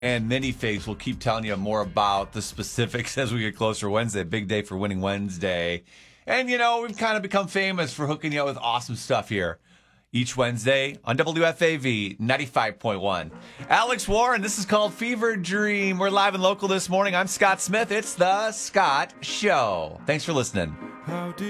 And Minifigs will keep telling you more about the specifics as we get closer to Wednesday. Big day for Winning Wednesday. And, we've kind of become famous for hooking you up with awesome stuff here each Wednesday on WFAV 95.1. Alex Warren, this is called Fever Dream. We're live and local this morning. I'm Scott Smith. It's The Scott Show. Thanks for listening.